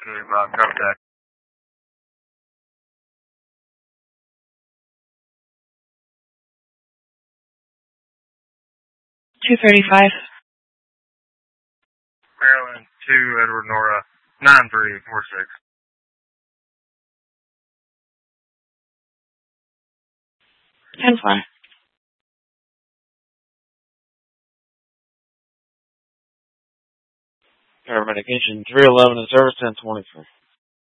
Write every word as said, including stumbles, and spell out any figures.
Okay, Bob, copy that. two thirty-five. Maryland, two, Edward Nora, nine three four six. ten four. Paramedic engine three eleven in service, ten twenty-three.